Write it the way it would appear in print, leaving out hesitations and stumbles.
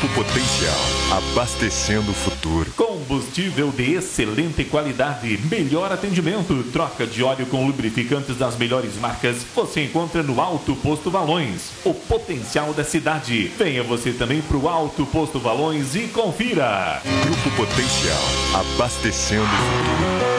Grupo Potencial, abastecendo o futuro. Combustível de excelente qualidade, melhor atendimento, troca de óleo com lubrificantes das melhores marcas, você encontra no Alto Posto Valões, o potencial da cidade. Venha você também para o Alto Posto Valões e confira. Grupo Potencial, abastecendo o futuro.